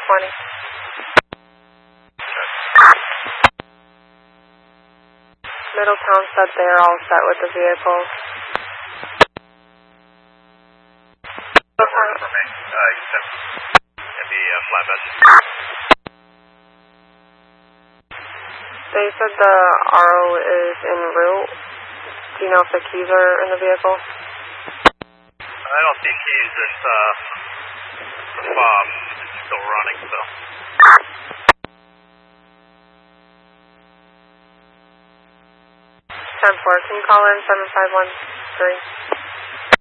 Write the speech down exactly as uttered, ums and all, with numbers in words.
twenty. Middletown said they are all set with the vehicles. Middletown. Uh, except in the uh, flatbed. They said the R O is en route. Do you know if the keys are in the vehicle? I don't see keys. It's, uh, um, it's still running, so. ten four, can you call in seven five one three?